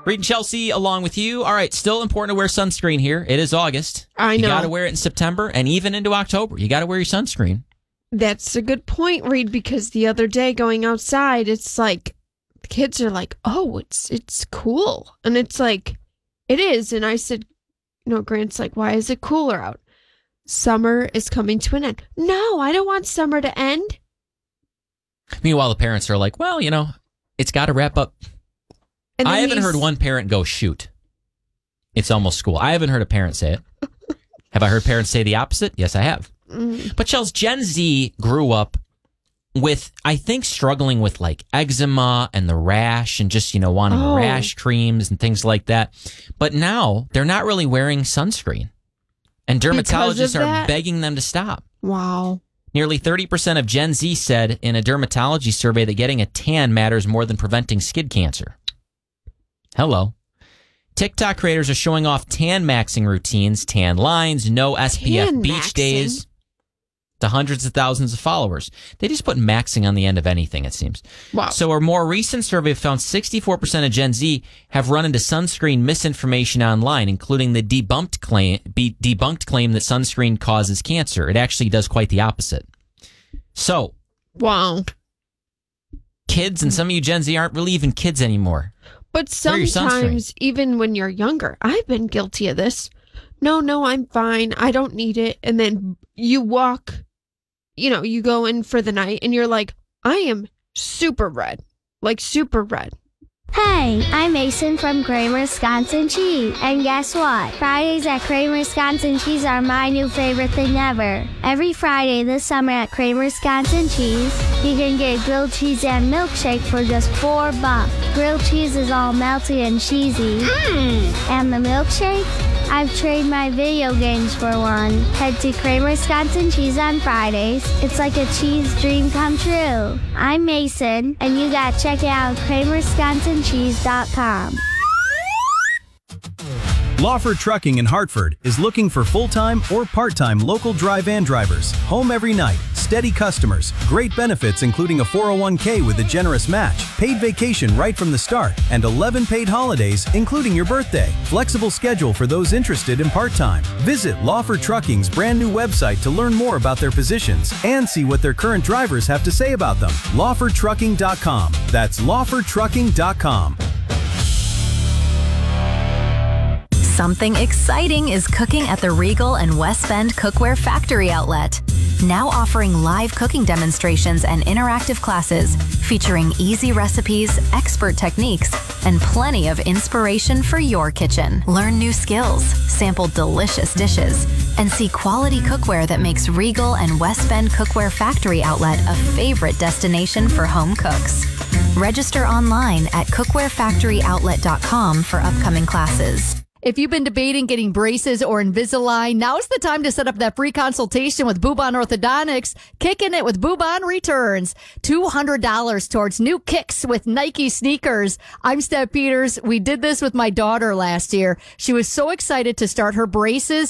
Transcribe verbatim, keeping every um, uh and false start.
Reed and Chelsea along with you. All right, still important to wear sunscreen here. It is August. I know. You got to wear it in September and even into October. You got to wear your sunscreen. That's a good point, Reed, because the other day going outside, it's like, the kids are like, oh, it's it's cool. And it's like, it is. And I said, no, Grant's like, why is it cooler out? Summer is coming to an end. No, I don't want summer to end. Meanwhile, the parents are like, well, you know, it's got to wrap up. And I haven't he's- heard one parent go, shoot, it's almost school. I haven't heard a parent say it. Have I heard parents say the opposite? Yes, I have. Mm. But Chelsea, Gen Z grew up with, I think, struggling with like eczema and the rash and just, you know, wanting Oh. rash creams and things like that. But now they're not really wearing sunscreen. And dermatologists of are that? begging them to stop. Wow. Nearly thirty percent of Gen Z said in a dermatology survey that getting a tan matters more than preventing skin cancer. Hello. TikTok creators are showing off tan maxing routines, tan lines, no S P F Tan beach maxing? days to hundreds of thousands of followers. They just put maxing on the end of anything, it seems. Wow. So a more recent survey found sixty-four percent of Gen Z have run into sunscreen misinformation online, including the debunked claim, be, debunked claim that sunscreen causes cancer. It actually does quite the opposite. So, Wow. kids, and some of you Gen Z aren't really even kids anymore. But Wear your sometimes, even when you're younger, I've been guilty of this. No, no, I'm fine. I don't need it. And then you walk, you know, you go in for the night and you're like, I am super red. Like super red. Hey, I'm Mason from Kramer Wisconsin Cheese. And guess what? Fridays at Kramer Wisconsin Cheese are my new favorite thing ever. Every Friday this summer at Kramer Wisconsin Cheese, you can get grilled cheese and milkshake for just four bucks. Grilled cheese is all melty and cheesy. Mm. And the milkshake? I've traded my video games for one. Head to Kramer Wisconsin Cheese on Fridays. It's like a cheese dream come true. I'm Mason, and you gotta check it out at kramer wisconsin cheese dot com. Lawford Trucking in Hartford is looking for full-time or part-time local dry van drivers. Home every night, steady customers, great benefits including a four oh one k with a generous match, paid vacation right from the start, and eleven paid holidays including your birthday. Flexible schedule for those interested in part-time. Visit Lawford Trucking's brand new website to learn more about their positions and see what their current drivers have to say about them. lawford trucking dot com. That's lawford trucking dot com. Something exciting is cooking at the Regal and West Bend Cookware Factory Outlet. Now offering live cooking demonstrations and interactive classes featuring easy recipes, expert techniques, and plenty of inspiration for your kitchen. Learn new skills, sample delicious dishes, and see quality cookware that makes Regal and West Bend Cookware Factory Outlet a favorite destination for home cooks. Register online at cookware factory outlet dot com for upcoming classes. If you've been debating getting braces or Invisalign, now's the time to set up that free consultation with Boobon Orthodontics. Kicking it with Boobon Returns. two hundred dollars towards new kicks with Nike sneakers. I'm Steph Peters. We did this with my daughter last year. She was so excited to start her braces.